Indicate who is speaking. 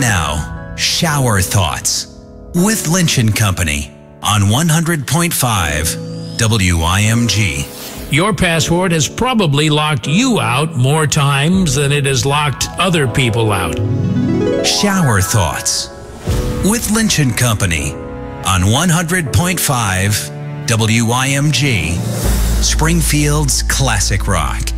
Speaker 1: now, Shower Thoughts with Lynch & Company on 100.5 WIMG.
Speaker 2: Your password has probably locked you out more times than it has locked other people out.
Speaker 1: Shower Thoughts with Lynch & Company on 100.5 WIMG, Springfield's classic rock.